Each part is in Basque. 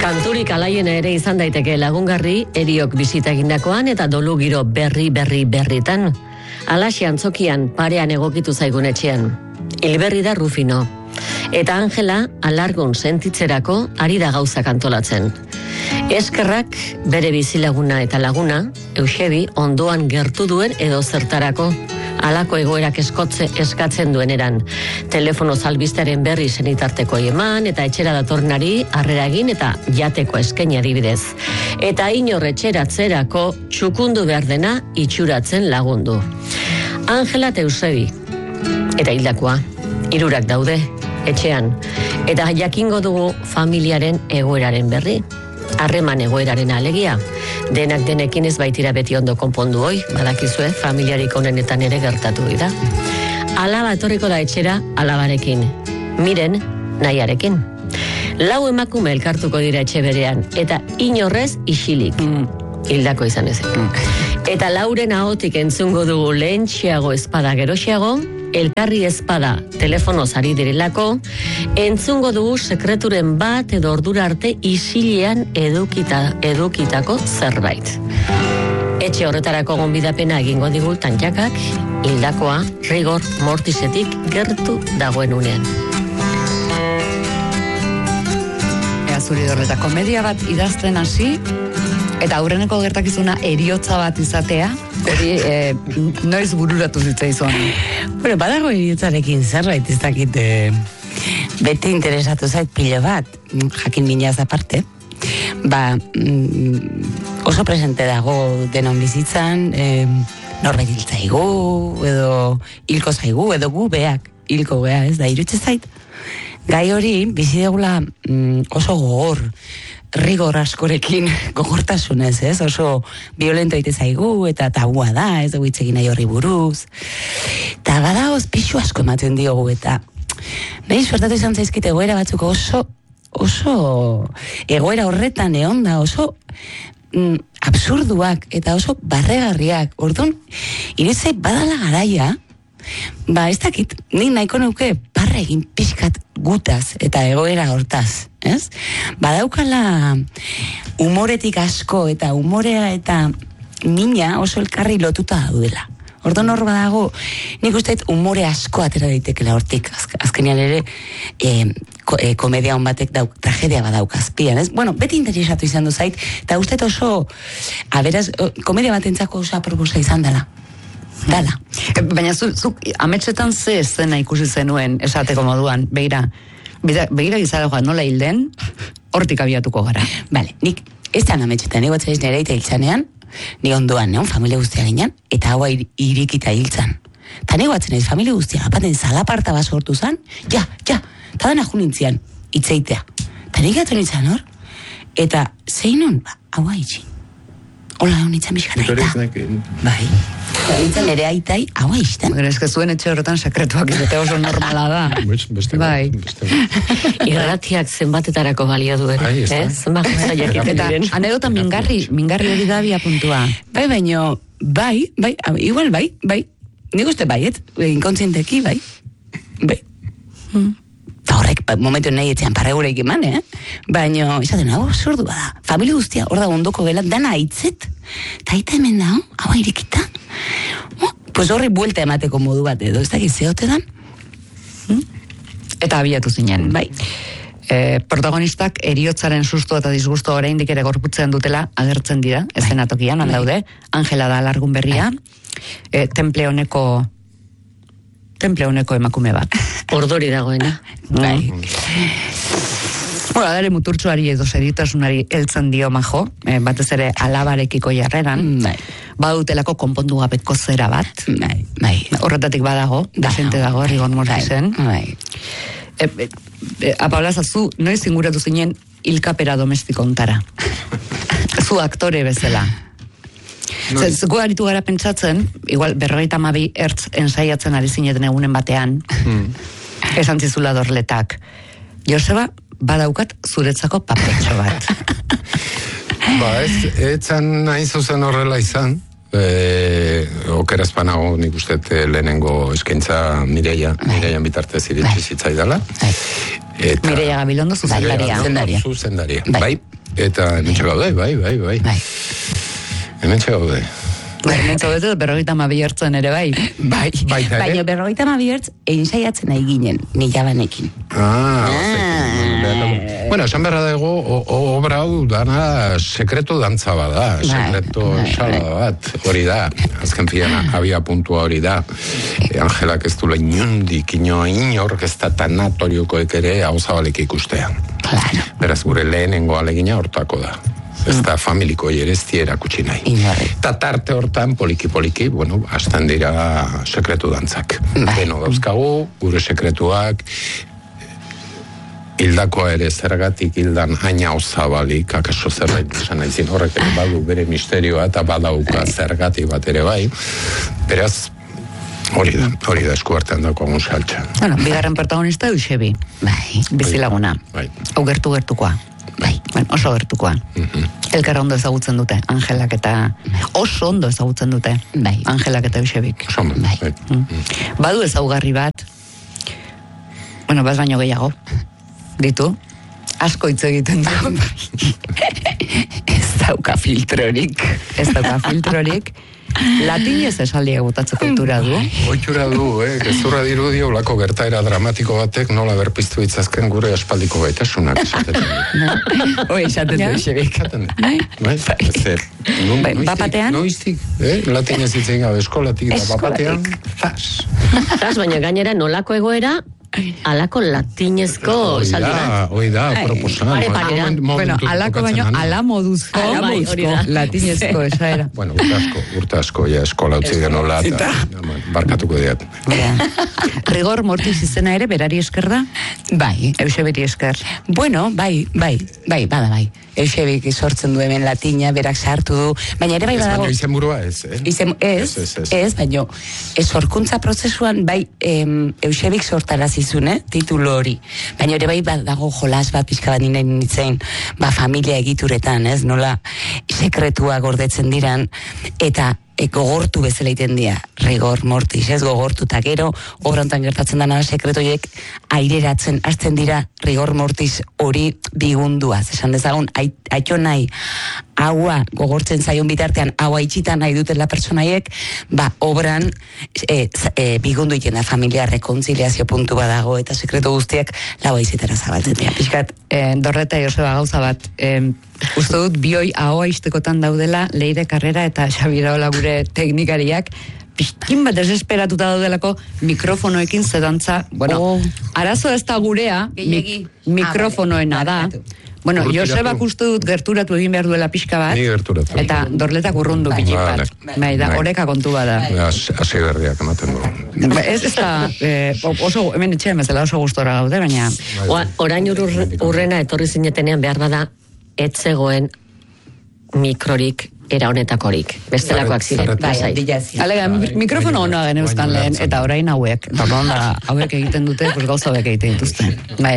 Kanturik alaiena ere izan daiteke lagungarri, eriok bizita egindakoan eta dolu giro berritan. Alaxe antzokian parean egokitu zaigun etxean. Hilberri da Rufino. Eta Angela alargun sentitzerako ari da gauzak antolatzen. Eskerrak bere bizilaguna eta laguna, Eusebi ondoan gertu duen edo zertarako. Halako egoerak eskatzen duen eran. Telefono albisteren berri senitarteko eman eta etxera datornari harrera egin eta jateko eskaini adibidez. Eta inor etxeratzerako txukundu behar dena itxuratzen lagundu. Angela eta Eusebi. Eta hildakoa, 3 daude, etxean. Eta jakingo dugu familiaren egoeraren berri. Harreman egoeraren alegia. Denak denekin ez baitira beti ondo konpondu hoi, badakizue, familiarik onenetan ere gertatu dira. Alaba etorriko da etxera alabarekin. Miren nahiarekin. 4 emakume elkartuko dira etxe berean, eta inorrez isilik. Hildako izan ezik. Eta Lauren ahotik entzungo dugu lehentxeago ezpada geroxeago, elkarri ezpada telefonoz ari direlako, entzungo dugu sekreturen bat edo ordura arte isilean edukitako zerbait. Etxe horretarako gonbidapena egingo digu Tantxakak, hildakoa rigor mortisetik gertu dagoen unean. Zuri dorreta, komedia bat idazten hasi, eta aurreneko gertakizuna eriotza bat izatea, hori noiz bururatu zitzaizun. Bueno, badago eriotzarekin zerbait ez dakit beti interesatu zait pilo bat, jakin minaz aparte. Oso presente dago denon bizitzan, norbait hiltzaigu, edo hilko zaigu, edo gu beak, hilko bea, ez da, irutze zait. Gai hori, bizi degula oso gogor, rigor askorekin gogortasunez, ez? Oso violento ite zaigu eta tabua da, ez dugu itzegin nahi horri buruz. Eta badagoz pixu asko ematen diogu eta nahi suertatu izan zaizkite egoera batzuk oso egoera horretan egon da, oso absurduak eta oso barregarriak. Orduan, irutzei badala garaia, ez dakit, nik nahiko nuke parra egin pixkat gutaz eta egoera hortaz, ez? Badaukala umoretik asko eta umorea eta mina oso elkarri lotuta daudela. Orduan hor badago, nik uste umore asko atera daitekela hortik, azkenean ere komedia hon batek tragedia badauk azpian, ez? Bueno, beti interesatu izan du zait, eta uste oso, beraz, komedia batentzako oso aproposa izan dela. Dala. Baina zuk ametsetan ze eszena ikusi zenuen esateko moduan, begira gizara joan nola hilden, hortik abiatuko gara. Bale, nik ez da ametsetan, nik batzaiz nire eta hiltzanean, ni ondoan, neon, familia guztia ginen, eta haua irikita hiltzan. Ta nik batzen ez, familia guztia, apaten zalaparta bat sortu zan, ja, eta dana junintzian, itzeitea. Ta nik gatzen itzan hor, eta zeinon, haua itxin. Hola, honitzen bizkan aita. Bai. Honitzen ere aitai, haua izten. Gara, ez que zuen etxe horretan sekretuak izate oso normala da. Bai. Irratiak zenbatetarako balio duen. Zenbat zaiak eta anedota mingarri hori da bia puntua. Bai, baino, igual bai. Nik uste baiet, inkontzienteki, bai. Eta horrek, momentu nahi etxean parregureik eman, baina, izaten, hau absurdu bada. Familia guztia, hor da ondoko gela, dana aitzet, eta aita hemen da, hau irikita. Pues horri buelta emateko modu bat edo, ez da gizeote dan. Eta abiatu zinen. Bai. Protagonistak eriotzaren susto eta disgusto oraindik ere gorputzen dutela agertzen dira, eszenatokian, daude. Angela da alargun berria, temple honeko emakume bat. Ordori dagoena. Bai. Bueno, adare muturtsuari edo seriotasunari heltzen dio majo, batez ere alabarekiko jarreran. Bai. Badutelako konpondu gabeko zera bat. Bai. Horretatik badago, desente dago, rigor mortisen. Bai. Paula, zu noiz inguratu zinen hilkapera domestiko ontara. Zu aktore bezala. Zuko aritu gara pentsatzen, igual 52 ertz ensaiatzen ari zineten egunen batean, esan zizula dorletak. Joseba, badaukat zuretzako papetxo bat. Etzan nahi zuzen horrela izan, okerazpanago nik uste lehenengo eskaintza Mireian bitartez iritsi zitzaidala. Mireia Gabilondo zuzendaria. Zuzendaria, bai. Eta hemen gaude, bai. Hemen gaude. Hemen zaudetu, 52 hertzen ere bai. Bai. Baina 52 hertz egin saiatzen nahi ginen, nila banekin. Bueno, esan berra dago, obra hau dana sekretu dantza bada, sekretu sala bat, hori da, azken filan abia puntua hori da. Angelak ez duela inundik, inork ez da tanatoriukoek ere hau zabalik ikustea. Claro. Beraz, gure lehenengo alegina hortako da. Ez da familiko erezti erakutsi nahi. Eta tarte hortan, poliki, bueno, hasten dira sekretu dantzak. Beno dauzkagu, gure sekretuak, hildakoa ere zergatik hildan haina osabalik, akaso zerbait esan naizin horrek ere badu bere misterioa eta badauka zergatik bat ere bai. Beraz, hori da esku artean dako agun saltza. Bueno, bigarren protagonista Eusebi. Bai. Bizilaguna. Bai. Hau gertukoa. Bai, oso gertukoa. Elkar ondo ezagutzen dute, Angelak eta... Oso ondo ezagutzen dute, bai. Angelak eta Eusebik. Bai. Badu ezaugarri bat, bueno, bat baino gehiago, ditu, asko hitz egiten du. Ez dauka filtrorik. Latinez esaldiak botatzeko kultura du. Oitura du, gezurra dirudi olako gertaera dramatiko batek nola berpiztu itzazken gure aspaldiko gaitasunak esaten du. Hoi, esaten du, Eusebik. Bapatean? Noiztik, latinez itzen gabe eskolatik da bapatean. Zas, baina gainera nolako egoera, alako latinezko esaldi bat. Hoi da, proposan. Bueno, alako baino, ala moduzko latinezko esaera. Bueno, urte asko, ja eskola utzi genola, eta barkatuko diat. Rigor mortis izena ere, berari esker da? Bai. Eusebiri esker. Bueno, bai, bada bai. Eusebik sortzen du hemen latina, berak sartu du, baina ere bai badago... Ez baina izenburua ez, Ez, baina sorkuntza prozesuan bai Eusebik sortarazizun, titulu hori. Baina ere bai badago jolas bat pixka bat ninen nitzein, familia egituretan, ez, nola sekretua gordetzen diran, eta gogortu bezala iten dira, rigor mortis, ez gogortu, eta gero, obrontan gertatzen dana sekretoiek aireratzen hasten dira rigor mortis hori bigunduaz, esan dezagun, aito nahi, haua gogortzen zaion bitartean, haua itxitan nahi dutela pertsonaiek, obran bigundu iten da familia rekontziliazio puntu badago, eta sekreto guztiak lau aizitara zabaltzen dira. Piskat, Dorreta Joseba gauza bat, uste dut bioi ahoa iztekotan daudela Leire Carrera eta Xabiraola gure teknikariak, pixkin bat desesperatuta daudelako mikrofonoekin zedantza, bueno, arazo ez da gurea, mikrofonoena da. Bueno, Josebak uste dut gerturatu egin behar duela pixka bat, eta Dorletak urrundu pixik bat. Bai, da, oreka kontu bada. Hasi berriak ematen du. Ez da, oso, hemen etxean bezala oso gustora gaude, baina... Orain urrena etorri zinetenean behar bada, etzegoen mikrorik era honetakorik. Bestelakoak ziren. Alega, mikrofono honoa geneuzkan lehen, eta orain hauek. Hauek egiten dute, gauza hauek egiten dituzte. Bai.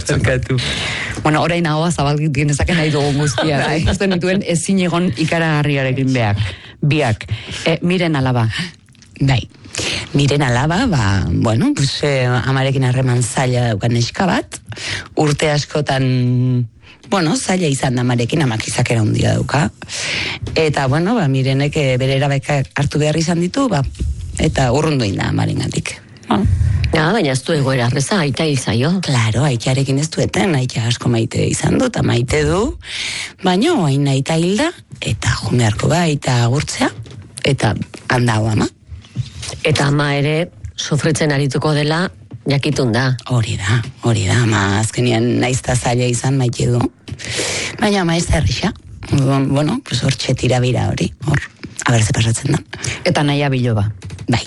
Bueno, orain haua zabalgit genezaken nahi dugun guztia. Ikusten dituen ezin egon ikaragarriarekin biak. Miren Alaba. Bai. Miren Alaba, bueno, amarekin harreman zaila daukan neska bat, urte askotan... Bueno, zaila izan da amarekin, amak izakera hundia dauka. Eta, bueno, Mirenek bere erabeka hartu behar izan ditu, eta urrundu inda amarengatik. Baina ez du egoera arreza, aita izaio. Claro, aitarekin ez dueten, aita asko maite izan du, eta maite du, baina hain aita hilda, eta jumearko aita agurtzea, eta handau ama. Eta ama ere, sufritzen arituko dela, jakitun da. Hori da, ama azkenian naizta zaila izan maite du. Baina ama ez herrixa. Bueno, hor txetira bira hori, hor, abertze pasatzen da. Eta naia biloba. Bai.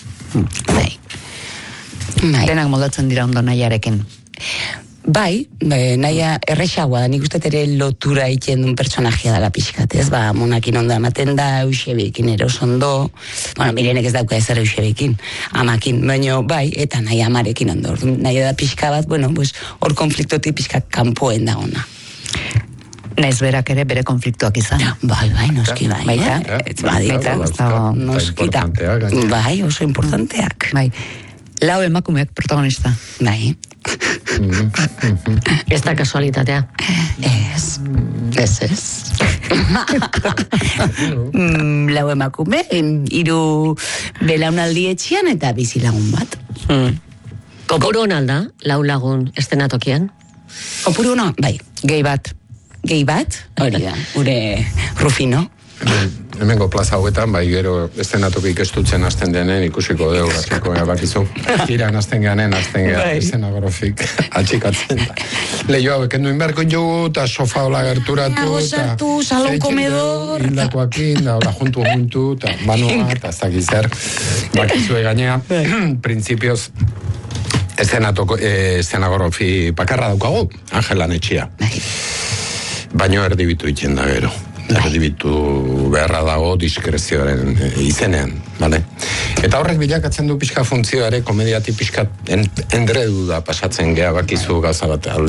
Denak moldatzen dira ondo naiarekin. Bai, naia errexagoa da, nik uste ere lotura egiten duen personajea dela pixkat, ez? Monakin ondo ematen da, Eusebikin eros ondo, bueno, Mirenek ez dauka ezer Eusebikin, amakin, baina bai, eta naia amarekin ondo, naia da pixka bat, bueno, hor konfliktotik pixka kanpoen da ona. Naiz berak ere bere konfliktuak izan. Bai, noski bai. Baita, noskita. Bai, oso importanteak. Bai. Lau emakumeak protagonista. Bai. Ez da kasualitatea. Ez. Lau emakume, 3 belaunaldi etxean eta bizilagun bat. Kopuru hon alda, 4 lagun estenatokian? Kopuru hona, bai, gehi bat, hori da, gure Rufino. Hemengo plaza hauetan, bai gero estenatokik estutzen hasten denen ikusiko dugu batiko bakizu. Iran hasten ganen, estenografik atxikatzen da. Lehio hauek enduen beharko jogu, eta sofa hola gerturatu, Sartu, salon komedor. Hildakoakin, da hola juntu, eta banoa, eta ez dakiz zer. Bakizue gainea, prinsipioz, estenagrofi pakarra daukagu, Angelan etxia. Baino erdibitu itzen da gero. Erdibitu beharra dago diskrezioaren izenean, bale? Eta horrek bilakatzen du pixka funtzioare, komediati pixka endredu da pasatzen gea bakizu gauza batzuk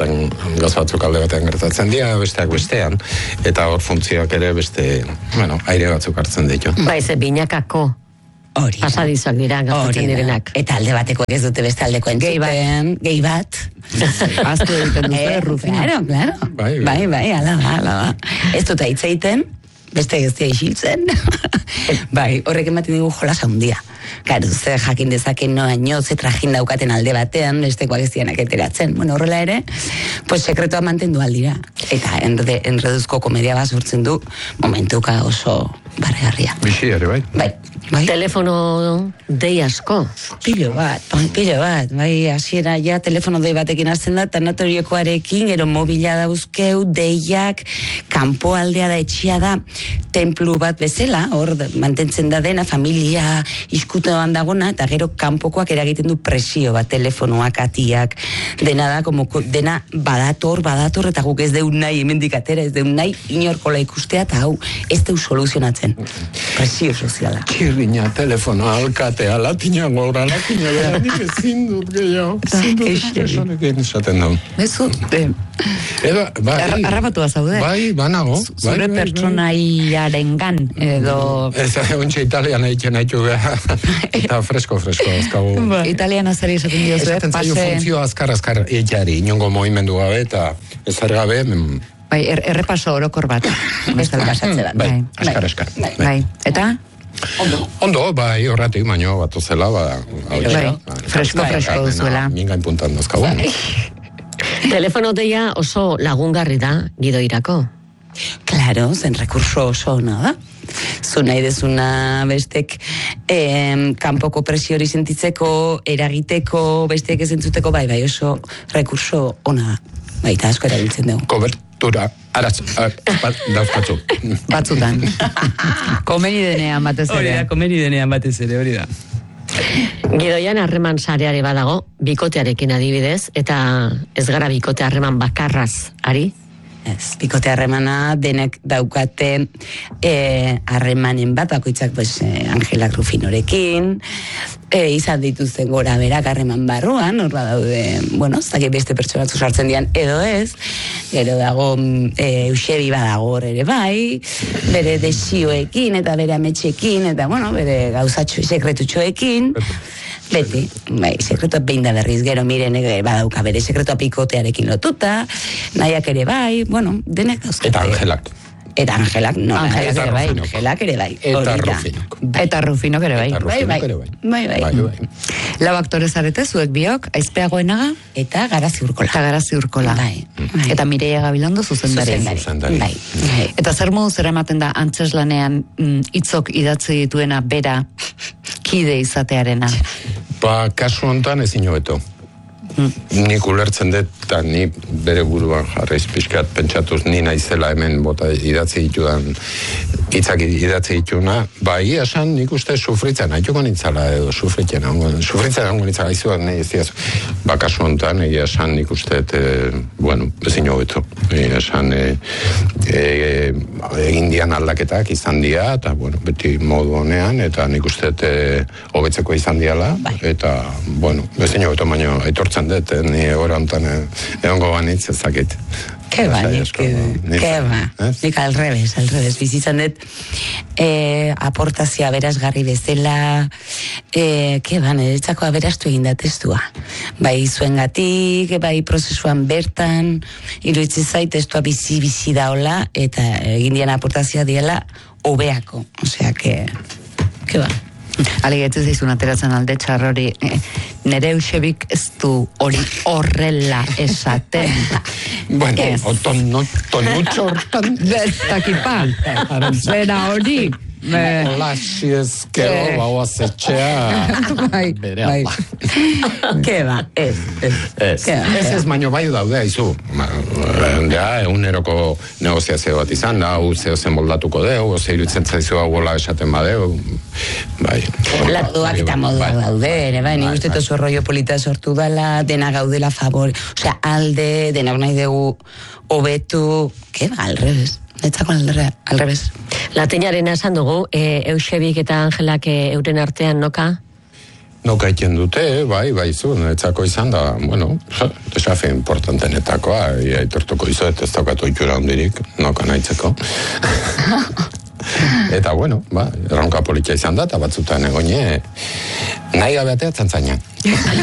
alde batean gertatzen dira, besteak bestean, eta hor funtzioak ere beste, aire batzuk hartzen ditu. Baize, binakako pasadizoak dira, gertatzen direnak. Eta alde batekoak ez dute beste aldeko entzuten, gehi bat. Aztu egiten dute, Rufino. Claro. Bai, ala ba. Ez dut aitzeiten, beste guztia isiltzen. Bai, horrek ematen digu jolas handia. Claro, ze jakin dezaken noaino, ze trajin daukaten alde batean, bestekoak ez dianak eteratzen. Bueno, horrela ere, pues sekretoa mantendu aldira. Eta enreduzko komedia bat sortzen du, momentuka oso barregarria. Bixi ere, bai? Bai. Telefono dei asko. Pilo bat, bai, hasiera ja telefono dei batekin hasten da, tanatoriokoarekin, gero mobila dauzkeu, deiak, kanpo aldea da, etxia da, templu bat bezala, hor mantentzen da dena, familia, iskutoan dagona, eta gero kanpokoak eragiten du presio bat, telefonoak, atiak, dena da, dena badator, eta guk ez deun nahi hemendik atera, ez deun nahi inorkola ikustea, eta hau, ez deu soluzionatzen. Presio soziala. Txirriña, telefono, alkatea, latina gora, latina gara, nik ezin dut gehiago. Personekin esaten daun. Bezu, arrabatua zaude. Bai, banago. Zure pertsonaiarengan, edo... Ez, ontsa italian egiten haitu beha, eta fresko azkagu. Italiana zer esaten dio zuen, pase... funtzio azkar eitari, inongo movimendu gabe, eta ezer gabe... Bai, errepaso orokor bat. Beste pasatze bat. Bai, askar. Bai, eta... Ondo, bai, horretik baino bat ozela, fresko duzuela. Mingain puntan dazkagu. Telefono deia oso lagungarri da, gidoirako. Claro, zen rekurso oso ona da. Zu nahi dezuna bestek kanpoko presiori sentitzeko, eragiteko, bestek ez entzuteko, bai, oso rekurso ona da. Baita asko erabiltzen dugu. Kobertura, dauzkatzu. Batzutan. Komeni denean batez ere. Hori da. Gidoian harreman sareare badago, bikotearekin adibidez, eta ez gara bikote harreman bakarraz, ari? Ez, bikote harremana denek daukate harremanen bat, bakoitzak Angelak Rufinorekin, izan dituzten gora berak harreman barruan, horra daude, zake beste pertsonatzu sartzen dian, edo ez, gero dago Eusebi badago ere bai, bere desioekin eta bere ametxekin, eta bere gauzatxo sekretutxoekin, beti, sekretua behin da berriz, gero miren badauka bere sekretua pikotearekin lotuta, nahiak ere bai, denek dauzkate. Eta Angelak. Eta Angelak, Angelak ere bai. Eta Rufinok ere bai. Bai. Lau aktore zarete, zuek biok, Aizpeagoenaga? Eta Garazi Urkola. Bai. Eta Mireia Gabilondo zuzendari. Bai. Eta zer modu zer ematen da antzeslanean hitzok idatzi dituena bera kide izatearena? Kasu hontan ezin hobeto. Nik ulertzen dut, eta ni bere buruan jarraiz pixkat pentsatuz ni naizela hemen bota idatzi ditudan hitzak idatzi dituna, egia esan nik uste sufritzen, haituko nintzala edo sufritzen hango nintzala izuak nahi ez diazu. Kasu honetan egia esan nik uste ezin hobeto. Egia esan egin dian aldaketak izan dira, eta beti modu honean, eta nik uste hobetzeko izan diala, eta ezin hobeto baino etortzen dut, ni egora honetan egongo banitz ezakit. Keba, nik al revés, bizitzan dut aportazioa berazgarri bezala, niretzako aberastu egin da testua. Bai zuengatik, bai prozesuan bertan, iruditzen zait testua bizi daola, eta egin dian aportazioa diela hobeako. Osea, que ba. Alegetu zaizun ateratzen alde txarrori, nere Eusebik ez du hori horrela esaten. Bueno, tonutxo hortan. Zertakipa, zera hori. Hola, si ezkero, bau azetxea. Bere ala. Ke ba, ez. Ez, baino bai daude, aizu. Eguneroko negoziazio bat izan da, zeo zen moldatuko deu, ze irutzen zaizu hau gola esaten badeu. Bai. Latuak eta moduak daude, ere, bai, nik uste tozu rollo polita sortu dela, dena gaudela favor, osea, alde, denak nahi dugu hobetu, ke ba, alrebes. Netzako alrebes. Latinarena esan dugu, Eusebik eta Angelak euren artean noka? Noka iten dute, bai, zu, netzako izan da, bueno, desafe importantenetakoa, aitortuko izuet ez daukatu ikura hondirik, noka nahitzeko. Eta, bueno, erronka politia izan da, eta batzutan egoine, nahi gabe ateatzen zainan.